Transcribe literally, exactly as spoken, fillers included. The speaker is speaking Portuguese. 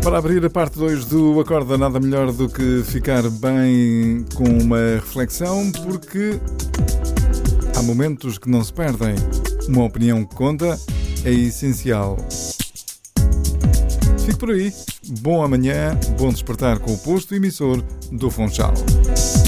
Para abrir a parte dois do Acorda, nada melhor do que ficar bem com uma reflexão, porque há momentos que não se perdem. Uma opinião que conta é essencial. Fique por aí. Bom amanhã, bom despertar com o posto emissor do Funchal.